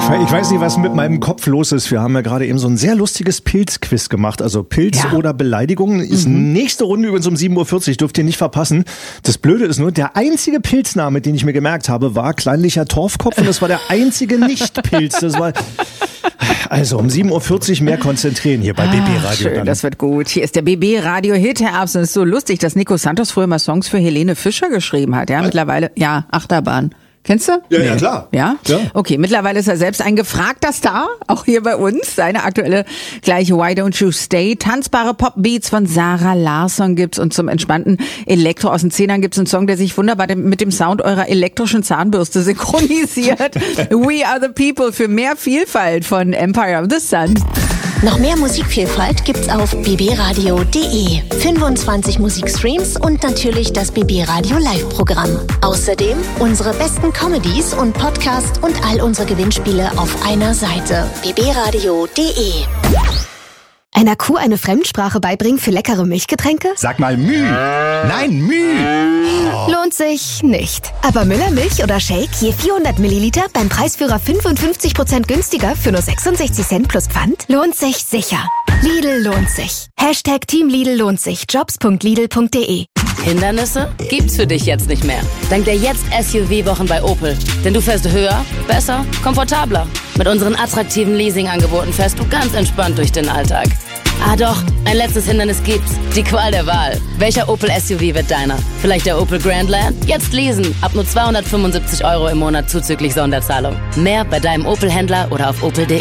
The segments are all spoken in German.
Ich weiß nicht, was mit meinem Kopf los ist. Wir haben ja gerade eben so ein sehr lustiges Pilz-Quiz gemacht. Also Pilz oder Beleidigung ist nächste Runde übrigens um 7.40 Uhr. Dürft ihr nicht verpassen. Das Blöde ist nur, der einzige Pilzname, den ich mir gemerkt habe, war kleinlicher Torfkopf. Und das war der einzige Nicht-Pilz. Das war... Also um 7.40 Uhr mehr konzentrieren hier bei BB Radio. Schön, das wird gut. Hier ist der BB Radio Hit-Herbst. Und es ist so lustig, dass Nico Santos früher mal Songs für Helene Fischer geschrieben hat. Ja, mittlerweile, Achterbahn. Kennst du? Ja, klar. Ja? Okay, mittlerweile ist er selbst ein gefragter Star, auch hier bei uns. Seine aktuelle gleiche Why Don't You Stay. Tanzbare Popbeats von Sarah Larsson gibt's und zum entspannten Elektro aus den Zehnern gibt's einen Song, der sich wunderbar mit dem Sound eurer elektrischen Zahnbürste synchronisiert. We Are the People für mehr Vielfalt von Empire of the Sun. Noch mehr Musikvielfalt gibt's auf bbradio.de. 25 Musikstreams und natürlich das BB Radio Live-Programm. Außerdem unsere besten Comedies und Podcasts und all unsere Gewinnspiele auf einer Seite. bbradio.de. Einer Kuh eine Fremdsprache beibringen für leckere Milchgetränke? Sag mal Müh. Nein, Müh. Lohnt sich nicht. Aber Müller-Milch oder Shake je 400 Milliliter beim Preisführer 55% günstiger für nur 66 Cent plus Pfand? Lohnt sich sicher. Lidl lohnt sich. Hashtag Team Lidl lohnt sich. Jobs.lidl.de. Hindernisse gibt's für dich jetzt nicht mehr. Dank der Jetzt-SUV-Wochen bei Opel. Denn du fährst höher, besser, komfortabler. Mit unseren attraktiven Leasing-Angeboten fährst du ganz entspannt durch den Alltag. Ah doch, ein letztes Hindernis gibt's. Die Qual der Wahl. Welcher Opel-SUV wird deiner? Vielleicht der Opel Grandland? Jetzt leasen. Ab nur 275 € im Monat zuzüglich Sonderzahlung. Mehr bei deinem Opel-Händler oder auf opel.de.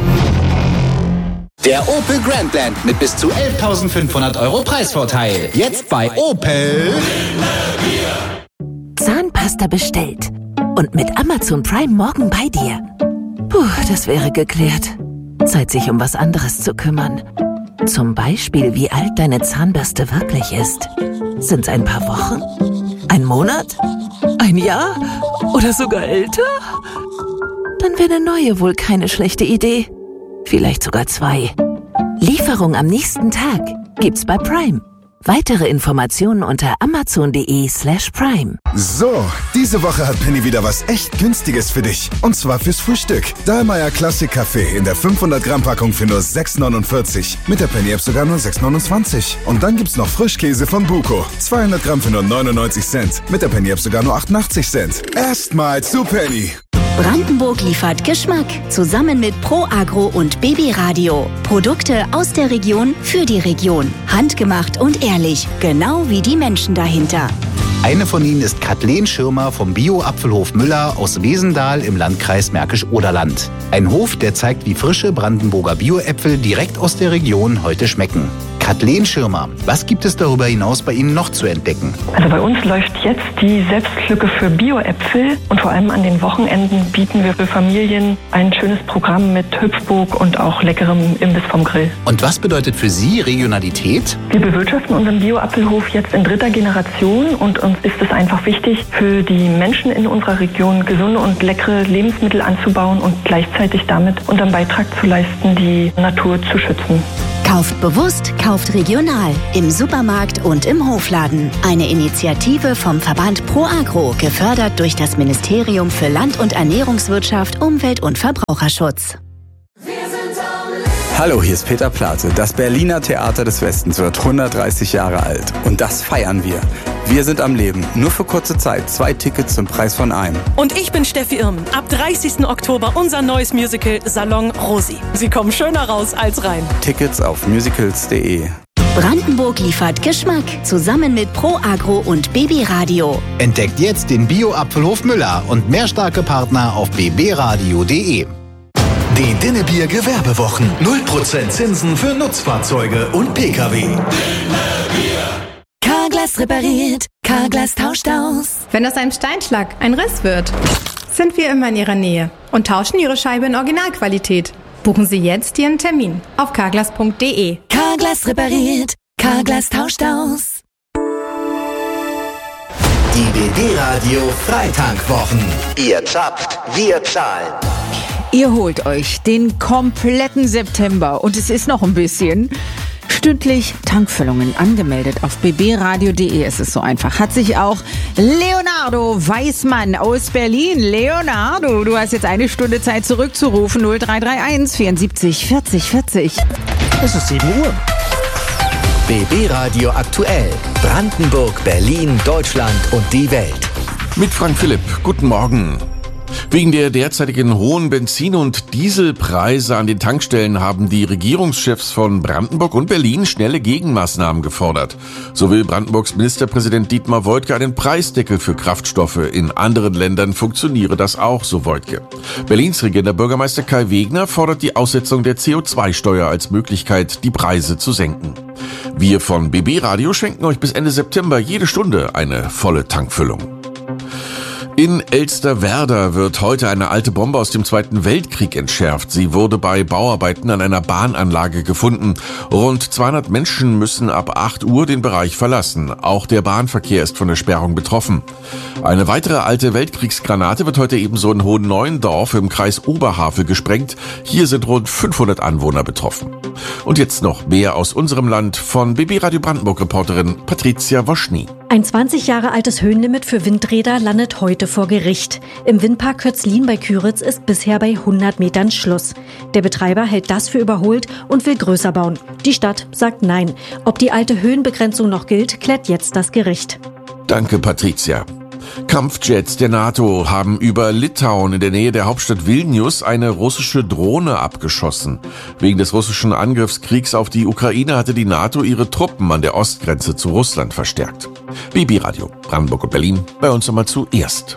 Der Opel Grandland mit bis zu 11.500 € Preisvorteil. Jetzt bei Opel. Zahnpasta bestellt. Und mit Amazon Prime morgen bei dir. Puh, das wäre geklärt. Zeit, sich um was anderes zu kümmern. Zum Beispiel, wie alt deine Zahnbürste wirklich ist. Sind's ein paar Wochen? Ein Monat? Ein Jahr? Oder sogar älter? Dann wäre eine neue wohl keine schlechte Idee. Vielleicht sogar 2. Lieferung am nächsten Tag gibt's bei Prime. Weitere Informationen unter amazon.de/prime. So, diese Woche hat Penny wieder was echt Günstiges für dich. Und zwar fürs Frühstück. Dahlmeier Classic Kaffee in der 500 Gramm Packung für nur 6,49. Mit der Penny App sogar nur 6,29. Und dann gibt's noch Frischkäse von Buko. 200 Gramm für nur 99 Cent. Mit der Penny App sogar nur 88 Cent. Erstmal zu Penny. Brandenburg liefert Geschmack. Zusammen mit Pro Agro und BB Radio. Produkte aus der Region für die Region. Handgemacht und ehrlich. Genau wie die Menschen dahinter. Eine von ihnen ist Kathleen Schirmer vom Bio-Apfelhof Müller aus Wesendal im Landkreis Märkisch-Oderland. Ein Hof, der zeigt, wie frische Brandenburger Bio-Äpfel direkt aus der Region heute schmecken. Kathleen Schirmer, was gibt es darüber hinaus bei Ihnen noch zu entdecken? Also bei uns läuft jetzt die Selbstlücke für Bio-Äpfel und vor allem an den Wochenenden bieten wir für Familien ein schönes Programm mit Hüpfburg und auch leckerem Imbiss vom Grill. Und was bedeutet für Sie Regionalität? Wir bewirtschaften unseren Bio-Apfelhof jetzt in 3. Generation und uns ist es einfach wichtig, für die Menschen in unserer Region gesunde und leckere Lebensmittel anzubauen und gleichzeitig damit unseren Beitrag zu leisten, die Natur zu schützen. Kauft bewusst, kauft regional. Im Supermarkt und im Hofladen. Eine Initiative vom Verband Pro Agro, gefördert durch das Ministerium für Land- und Ernährungswirtschaft, Umwelt- und Verbraucherschutz. Hallo, hier ist Peter Plate. Das Berliner Theater des Westens wird 130 Jahre alt. Und das feiern wir. Wir sind am Leben. Nur für kurze Zeit. 2 Tickets zum Preis von einem. Und ich bin Steffi Irmen. Ab 30. Oktober unser neues Musical Salon Rosi. Sie kommen schöner raus als rein. Tickets auf musicals.de. Brandenburg liefert Geschmack. Zusammen mit Pro Agro und BB Radio. Entdeckt jetzt den Bio-Apfelhof Müller und mehr starke Partner auf bbradio.de. Die Dinnebier Gewerbewochen. 0% Zinsen für Nutzfahrzeuge und Pkw. Carglass repariert, Carglass tauscht aus. Wenn aus einem Steinschlag ein Riss wird, sind wir immer in Ihrer Nähe und tauschen Ihre Scheibe in Originalqualität. Buchen Sie jetzt Ihren Termin auf carglass.de. Carglass repariert, Carglass tauscht aus. Die BB Radio Freitankwochen. Ihr zapft, wir zahlen. Ihr holt euch den kompletten September und es ist noch ein bisschen. Stündlich Tankfüllungen angemeldet auf bbradio.de. Es ist so einfach. Hat sich auch Leonardo Weißmann aus Berlin. Leonardo, du hast jetzt eine Stunde Zeit zurückzurufen. 0331 74 40 40. Es ist 7 Uhr. BB Radio aktuell. Brandenburg, Berlin, Deutschland und die Welt. Mit Frank Philipp. Guten Morgen. Wegen der derzeitigen hohen Benzin- und Dieselpreise an den Tankstellen haben die Regierungschefs von Brandenburg und Berlin schnelle Gegenmaßnahmen gefordert. So will Brandenburgs Ministerpräsident Dietmar Woidke einen Preisdeckel für Kraftstoffe. In anderen Ländern funktioniere das auch, so Woidke. Berlins regierender Bürgermeister Kai Wegner fordert die Aussetzung der CO2-Steuer als Möglichkeit, die Preise zu senken. Wir von BB Radio schenken euch bis Ende September jede Stunde eine volle Tankfüllung. In Elsterwerda wird heute eine alte Bombe aus dem Zweiten Weltkrieg entschärft. Sie wurde bei Bauarbeiten an einer Bahnanlage gefunden. Rund 200 Menschen müssen ab 8 Uhr den Bereich verlassen. Auch der Bahnverkehr ist von der Sperrung betroffen. Eine weitere alte Weltkriegsgranate wird heute ebenso in Hohenneuendorf im Kreis Oberhavel gesprengt. Hier sind rund 500 Anwohner betroffen. Und jetzt noch mehr aus unserem Land von BB Radio Brandenburg-Reporterin Patricia Woschny. Ein 20 Jahre altes Höhenlimit für Windräder landet heute vor Gericht. Im Windpark Kötzlin bei Küritz ist bisher bei 100 Metern Schluss. Der Betreiber hält das für überholt und will größer bauen. Die Stadt sagt nein. Ob die alte Höhenbegrenzung noch gilt, klärt jetzt das Gericht. Danke, Patricia. Kampfjets der NATO haben über Litauen in der Nähe der Hauptstadt Vilnius eine russische Drohne abgeschossen. Wegen des russischen Angriffskriegs auf die Ukraine hatte die NATO ihre Truppen an der Ostgrenze zu Russland verstärkt. BB Radio, Brandenburg und Berlin, bei uns nochmal zuerst.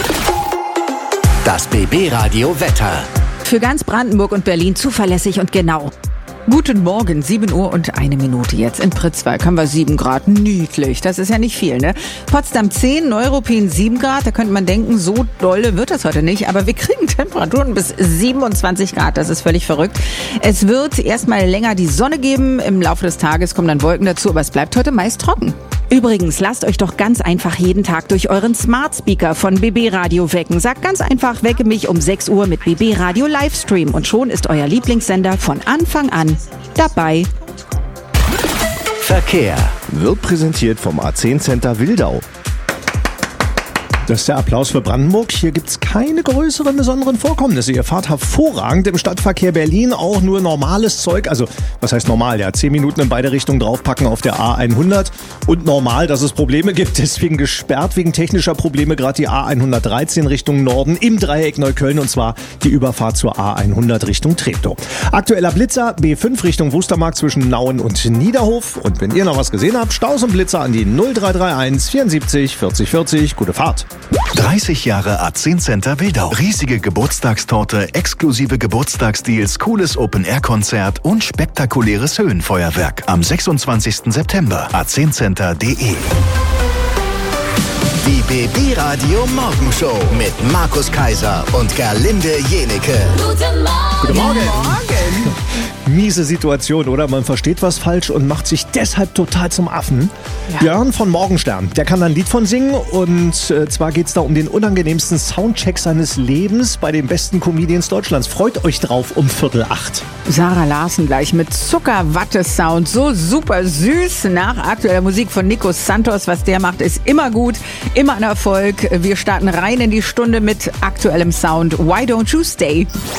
Das BB Radio Wetter. Für ganz Brandenburg und Berlin zuverlässig und genau. Guten Morgen, 7 Uhr und 1 Minute jetzt. In Pritzwalk haben wir 7 Grad. Niedlich, das ist ja nicht viel, ne? Potsdam 10, Neuruppin 7 Grad. Da könnte man denken, so dolle wird das heute nicht. Aber wir kriegen Temperaturen bis 27 Grad. Das ist völlig verrückt. Es wird erstmal länger die Sonne geben. Im Laufe des Tages kommen dann Wolken dazu. Aber es bleibt heute meist trocken. Übrigens, lasst euch doch ganz einfach jeden Tag durch euren Smart Speaker von BB Radio wecken. Sagt ganz einfach, wecke mich um 6 Uhr mit BB Radio Livestream. Und schon ist euer Lieblingssender von Anfang an dabei. Verkehr wird präsentiert vom A10 Center Wildau. Das ist der Applaus für Brandenburg. Hier gibt's keine größeren besonderen Vorkommnisse. Ihr fahrt hervorragend im Stadtverkehr Berlin. Auch nur normales Zeug. Also, was heißt normal? Ja, 10 Minuten in beide Richtungen draufpacken auf der A100. Und normal, dass es Probleme gibt. Deswegen gesperrt wegen technischer Probleme gerade die A113 Richtung Norden im Dreieck Neukölln. Und zwar die Überfahrt zur A100 Richtung Treptow. Aktueller Blitzer B5 Richtung Wustermark zwischen Nauen und Niederhof. Und wenn ihr noch was gesehen habt, Staus und Blitzer an die 0331 74 40 40. Gute Fahrt. 30 Jahre A10 Center Wildau. Riesige Geburtstagstorte, exklusive Geburtstagsdeals, cooles Open-Air-Konzert und spektakuläres Höhenfeuerwerk. Am 26. September. a10center.de. Die BB Radio Morgenshow mit Markus Kaiser und Gerlinde Jenecke. Guten Morgen. Miese Situation, oder? Man versteht was falsch und macht sich deshalb total zum Affen. Ja. Björn von Morgenstern, der kann da ein Lied von singen. Und zwar geht's da um den unangenehmsten Soundcheck seines Lebens bei den besten Comedians Deutschlands. Freut euch drauf um 7:45. Sarah Larsen gleich mit Zuckerwatte-Sound. So super süß. Nach aktueller Musik von Nico Santos. Was der macht, ist immer gut, immer ein Erfolg. Wir starten rein in die Stunde mit aktuellem Sound. Why Don't You Stay?